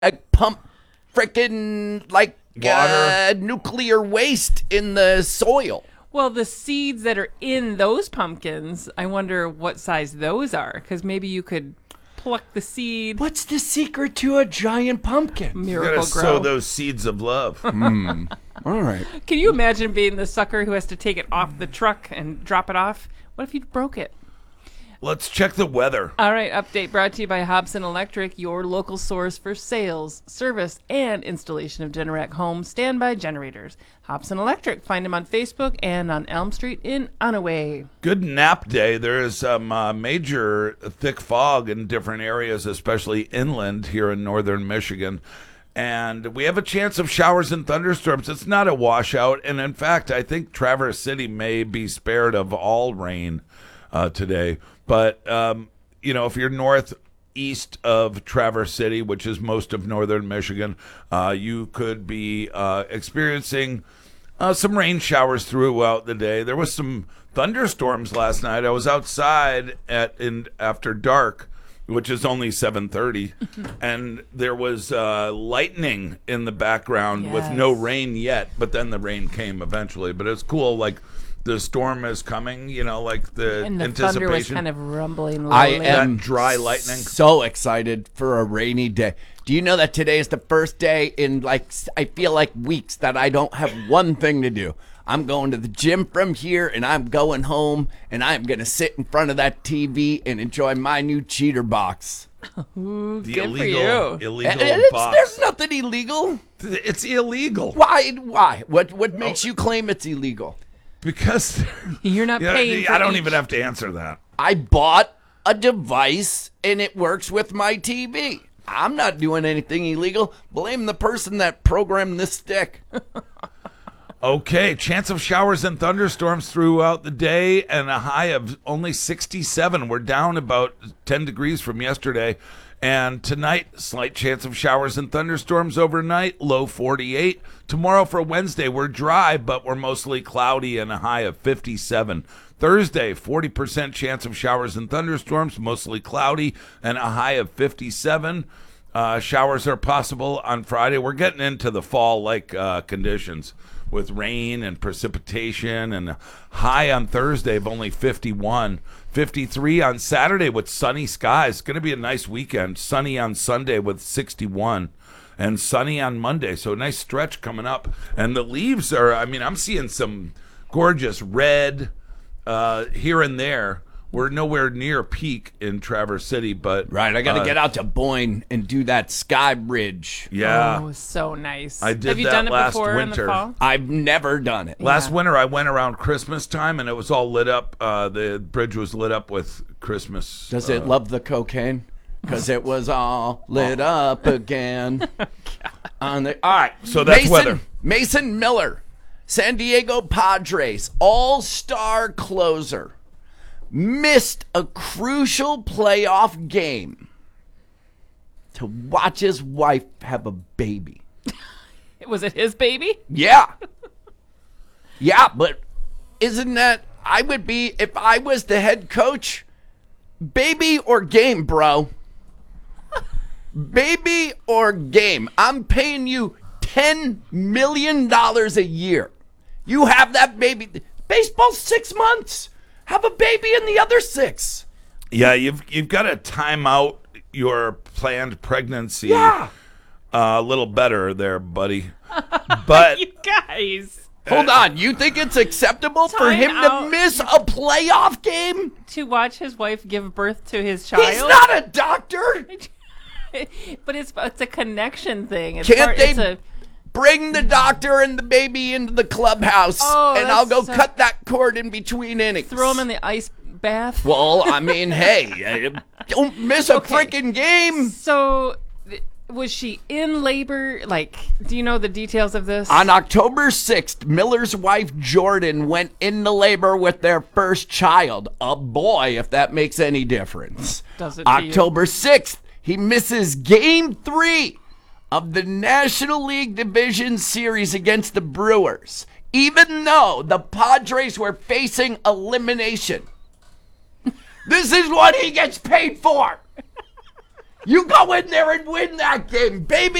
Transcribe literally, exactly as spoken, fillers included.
like pump freaking like uh, nuclear waste in the soil. Well, the seeds that are in those pumpkins, I wonder what size those are, because maybe you could pluck the seed. What's the secret to a giant pumpkin? Miracle You gotta grow. sow those seeds of love. mm. All right. Can you imagine being the sucker who has to take it off the truck and drop it off? What if you broke it? Let's check the weather. All right, update brought to you by Hobson Electric, your local source for sales, service, and installation of Generac home standby generators. Hobson Electric. Find them on Facebook and on Elm Street in Onaway. Good nap day. There is some uh, major thick fog in different areas, especially inland here in northern Michigan. And we have a chance of showers and thunderstorms. It's not a washout. And in fact, I think Traverse City may be spared of all rain uh, today. But, um, you know, if you're northeast of Traverse City, which is most of northern Michigan, uh, you could be uh, experiencing uh, some rain showers throughout the day. There was some thunderstorms last night. I was outside at in after dark, which is only seven thirty, and there was uh, lightning in the background Yes. with no rain yet, but then the rain came eventually. But it's cool, like the storm is coming, you know, like the And the anticipation. thunder was kind of rumbling I lowly. am That dry lightning. so excited for a rainy day. Do you know that today is the first day in like s- I feel like weeks that I don't have one thing to do? I'm going to the gym from here, and I'm going home, and I'm gonna sit in front of that T V and enjoy my new cheater box. The Good for illegal, you. illegal And it's, box. there's nothing illegal. It's illegal Why? Why? What? What makes you claim it's illegal? because You're not Yeah, paying for I don't each- even have to answer that. I bought a device, and it works with my T V. I'm not doing anything illegal. Blame the person that programmed this stick. Okay, chance of showers and thunderstorms throughout the day and a high of only sixty-seven. We're down about ten degrees from yesterday. And tonight, slight chance of showers and thunderstorms overnight, low forty-eight. Tomorrow for Wednesday, we're dry, but we're mostly cloudy and a high of fifty-seven. Thursday, forty percent chance of showers and thunderstorms, mostly cloudy and a high of fifty-seven. Uh, showers are possible on Friday. We're getting into the fall-like uh, conditions with rain and precipitation, and a high on Thursday of only fifty-one. fifty-three on Saturday with sunny skies. It's going to be a nice weekend. Sunny on Sunday with sixty-one. And sunny on Monday. So a nice stretch coming up. And the leaves are, I mean, I'm seeing some gorgeous red uh, here and there. We're nowhere near peak in Traverse City, but... Right, I got to uh, get out to Boyne and do that sky bridge. Yeah. Oh, so nice. I did Have you that done it last before winter. in the fall? I've never done it. Last Yeah. winter, I went around Christmas time, and it was all lit up. Uh, the bridge was lit up with Christmas. Does uh, it love the cocaine? Because it was all lit up again. On the, all right, So that's Mason, weather. Mason Miller, San Diego Padres all-star closer, missed a crucial playoff game to watch his wife have a baby. Was it his baby? Yeah. Yeah, but isn't that, I would be, if I was the head coach, baby or game, bro. Baby or game. I'm paying you ten million dollars a year. You have that baby. Baseball's six months. Have a baby in the other six. Yeah, you've you've got to time out your planned pregnancy Yeah. uh, a little better there, buddy. But You guys. Hold on. You think it's acceptable for Time him out. to miss a playoff game? To watch his wife give birth to his child? He's not a doctor. But it's it's a connection thing. It's Can't part- they it's a, bring the doctor and the baby into the clubhouse, Oh, and I'll go that's so- cut that cord in between innings? throw him in the ice bath? Well, I mean, hey, uh, don't miss a Okay. freaking game. So, th- was she in labor? Like, do you know the details of this? On October sixth, Miller's wife Jordan went into labor with their first child, a boy, if that makes any difference. Does it to you? October sixth, he misses game three of the National League Division Series against the Brewers, even though the Padres were facing elimination. This is what he gets paid for. You go in there and win that game, baby.